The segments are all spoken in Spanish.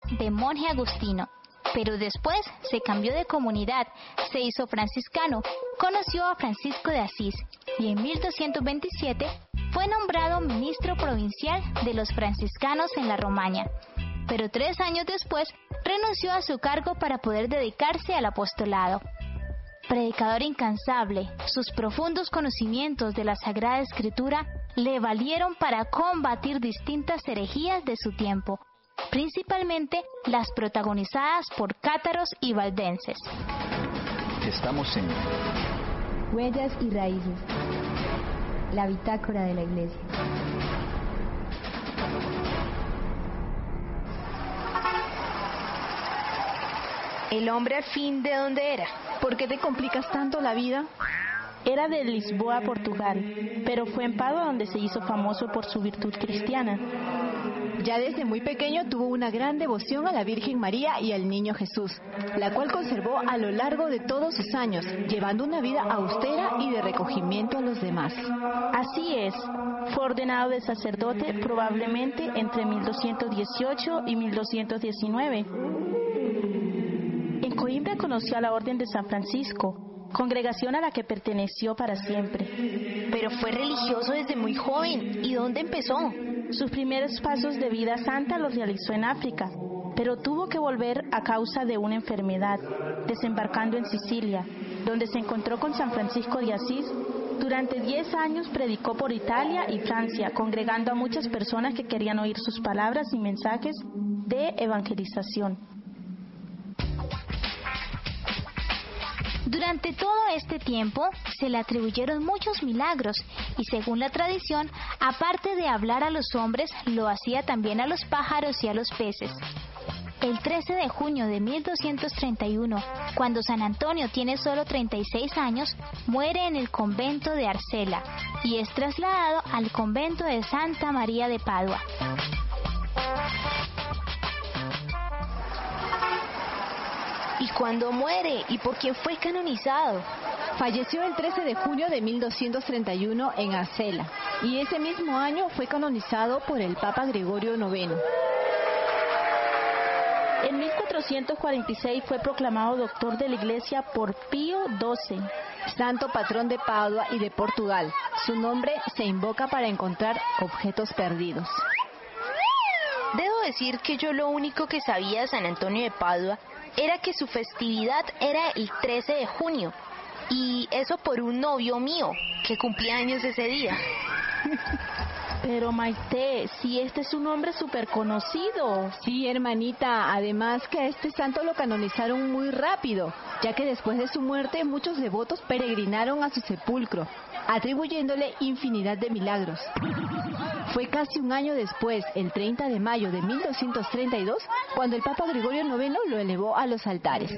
de monje agustino, pero después se cambió de comunidad, se hizo franciscano, conoció a Francisco de Asís y en 1227 fue nombrado ministro provincial de los franciscanos en la Romaña. Pero 3 años después renunció a su cargo para poder dedicarse al apostolado. Predicador incansable, sus profundos conocimientos de la Sagrada Escritura le valieron para combatir distintas herejías de su tiempo, principalmente las protagonizadas por cátaros y valdenses. Estamos en Huellas y Raíces, la bitácora de la Iglesia. El hombre al fin, ¿de dónde era? ¿Por qué te complicas tanto la vida? Era de Lisboa, Portugal, pero fue en Padua donde se hizo famoso por su virtud cristiana. Ya desde muy pequeño tuvo una gran devoción a la Virgen María y al Niño Jesús, la cual conservó a lo largo de todos sus años, llevando una vida austera y de recogimiento a los demás. Así es, fue ordenado de sacerdote probablemente entre 1218 y 1219. En Coimbra conoció a la Orden de San Francisco, congregación a la que perteneció para siempre. Pero fue religioso desde muy joven. ¿Y dónde empezó? Sus primeros pasos de vida santa los realizó en África, pero tuvo que volver a causa de una enfermedad, desembarcando en Sicilia, donde se encontró con San Francisco de Asís. Durante 10 años predicó por Italia y Francia, congregando a muchas personas que querían oír sus palabras y mensajes de evangelización. Durante todo este tiempo se le atribuyeron muchos milagros y según la tradición, aparte de hablar a los hombres, lo hacía también a los pájaros y a los peces. El 13 de junio de 1231, cuando San Antonio tiene solo 36 años, muere en el convento de Arcela y es trasladado al convento de Santa María de Padua. ¿Y cuándo muere? ¿Y por quién fue canonizado? Falleció el 13 de junio de 1231 en Arcela y ese mismo año fue canonizado por el Papa Gregorio IX. En 1446 fue proclamado doctor de la Iglesia por Pío XII, santo patrón de Padua y de Portugal. Su nombre se invoca para encontrar objetos perdidos. Debo decir que yo lo único que sabía de San Antonio de Padua era que su festividad era el 13 de junio, y eso por un novio mío, que cumplía años ese día. Pero Maite, si este es un hombre súper conocido. Sí, hermanita, además que a este santo lo canonizaron muy rápido, ya que después de su muerte muchos devotos peregrinaron a su sepulcro, atribuyéndole infinidad de milagros. Fue casi un año después, el 30 de mayo de 1232, cuando el Papa Gregorio IX lo elevó a los altares.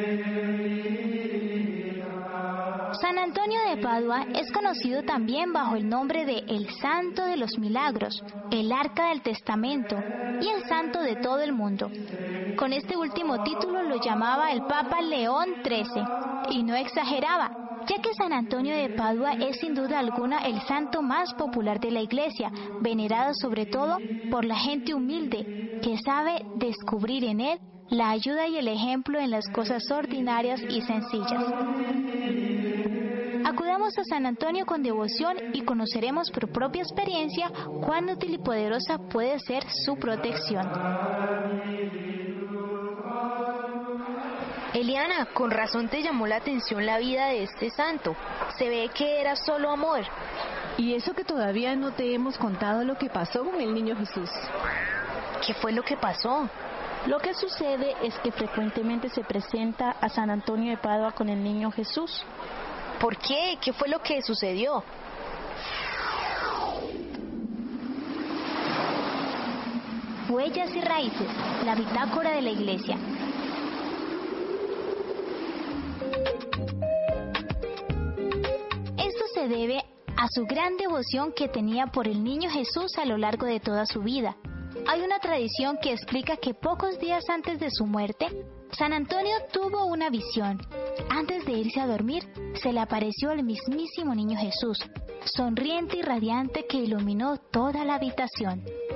San Antonio de Padua es conocido también bajo el nombre de el Santo de los Milagros, el Arca del Testamento y el Santo de todo el mundo. Con este último título lo llamaba el Papa León XIII y no exageraba, ya que San Antonio de Padua es sin duda alguna el santo más popular de la Iglesia, venerado sobre todo por la gente humilde que sabe descubrir en él la ayuda y el ejemplo en las cosas ordinarias y sencillas. Acudamos a San Antonio con devoción y conoceremos por propia experiencia cuán útil y poderosa puede ser su protección. Eliana, con razón te llamó la atención la vida de este santo. Se ve que era solo amor. Y eso que todavía no te hemos contado lo que pasó con el niño Jesús. ¿Qué fue lo que pasó? Lo que sucede es que frecuentemente se presenta a San Antonio de Padua con el niño Jesús. ¿Por qué? ¿Qué fue lo que sucedió? Huellas y Raíces, la bitácora de la Iglesia. Esto se debe a su gran devoción que tenía por el niño Jesús a lo largo de toda su vida. Hay una tradición que explica que pocos días antes de su muerte, San Antonio tuvo una visión. Antes de irse a dormir, se le apareció el mismísimo niño Jesús, sonriente y radiante que iluminó toda la habitación.